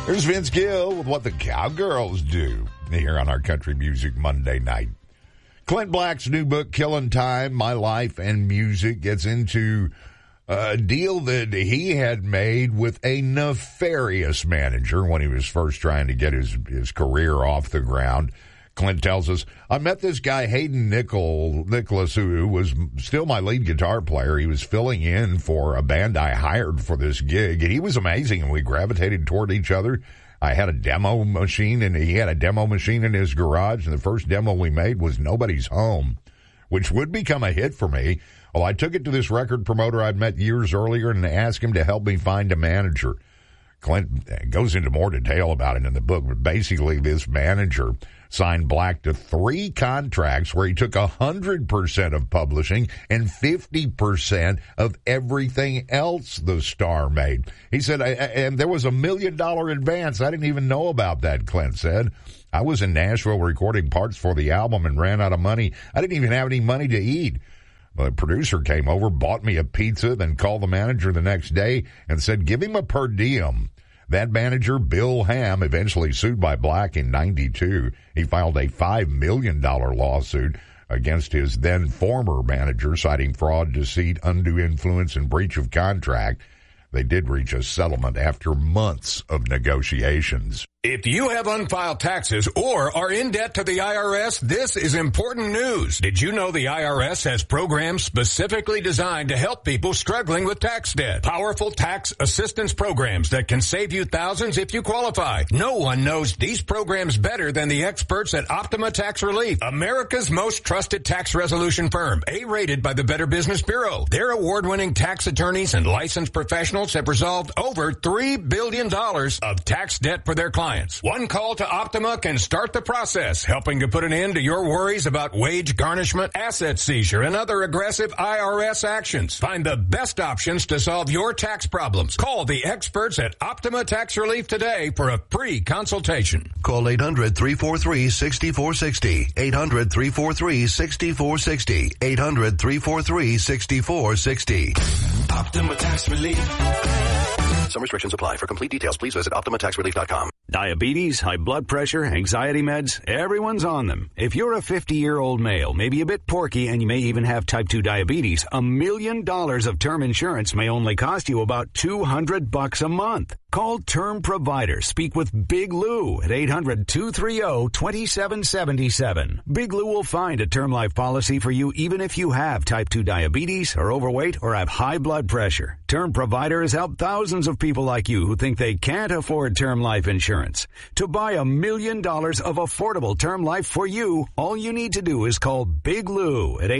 There's Vince Gill with What the Cowgirls Do here on our Country Music Monday night. Clint Black's new book, Killing Time, My Life and Music, gets into a deal that he had made with a nefarious manager when he was first trying to get his career off the ground. Clint tells us, I met this guy, Hayden Nicholas, who was still my lead guitar player. He was filling in for a band I hired for this gig, and he was amazing, and we gravitated toward each other. I had a demo machine, and he had a demo machine in his garage, and the first demo we made was Nobody's Home, which would become a hit for me. Well, I took it to this record promoter I'd met years earlier and asked him to help me find a manager. Clint goes into more detail about it in the book, but basically this manager signed Black to 3 contracts where he took 100% of publishing and 50% of everything else the star made. He said, and there was $1 million advance. I didn't even know about that, Clint said. I was in Nashville recording parts for the album and ran out of money. I didn't even have any money to eat. The producer came over, bought me a pizza, then called the manager the next day and said, give him a per diem. That manager, Bill Ham, eventually sued by Black in 92. He filed a $5 million lawsuit against his then former manager, citing fraud, deceit, undue influence, and breach of contract. They did reach a settlement after months of negotiations. If you have unfiled taxes or are in debt to the IRS, this is important news. Did you know the IRS has programs specifically designed to help people struggling with tax debt? Powerful tax assistance programs that can save you thousands if you qualify. No one knows these programs better than the experts at Optima Tax Relief, America's most trusted tax resolution firm, A-rated by the Better Business Bureau. Their award-winning tax attorneys and licensed professionals have resolved over $3 billion of tax debt for their clients. One call to Optima can start the process, helping to put an end to your worries about wage garnishment, asset seizure, and other aggressive IRS actions. Find the best options to solve your tax problems. Call the experts at Optima Tax Relief today for a free consultation. Call 800-343-6460. 800-343-6460. 800-343-6460. Optima Tax Relief. Some restrictions apply. For complete details, please visit OptimaTaxRelief.com. Diabetes, high blood pressure, anxiety meds, everyone's on them. If you're a 50-year-old male, maybe a bit porky, and you may even have type 2 diabetes, $1 million of term insurance may only cost you about $200 a month. Call Term Provider. Speak with Big Lou at 800-230-2777. Big Lou will find a term life policy for you even if you have type 2 diabetes, are overweight, or have high blood pressure. Term Provider has helped thousands of people like you who think they can't afford term life insurance. To buy $1 million of affordable term life for you, all you need to do is call Big Lou at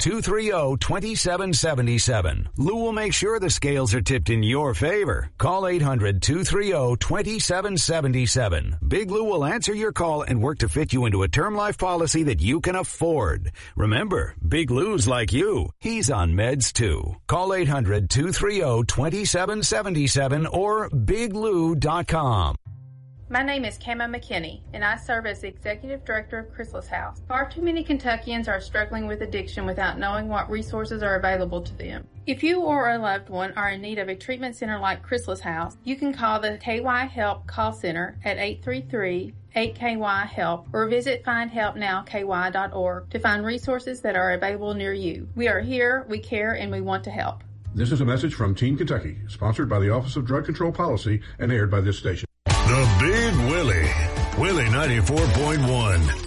800-230-2777. Lou will make sure the scales are tipped in your favor. Call 800-230-2777. Big Lou will answer your call and work to fit you into a term life policy that you can afford. Remember, Big Lou's like you. He's on meds too. Call 800-230-2777 or biglou.com. My name is Kama McKinney, and I serve as the Executive Director of Chrysalis House. Far too many Kentuckians are struggling with addiction without knowing what resources are available to them. If you or a loved one are in need of a treatment center like Chrysalis House, you can call the KY Help call center at 833-8KY-HELP or visit findhelpnowky.org to find resources that are available near you. We are here, we care, and we want to help. This is a message from Team Kentucky, sponsored by the Office of Drug Control Policy and aired by this station. The Big Willie, Willie 94.1.